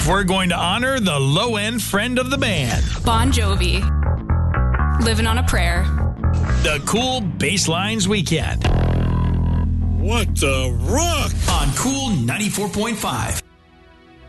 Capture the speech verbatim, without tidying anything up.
we're going to honor the low-end friend of the band. Bon Jovi. Living on a Prayer. The Cool Basslines Weekend. What the rock? On Cool ninety-four point five.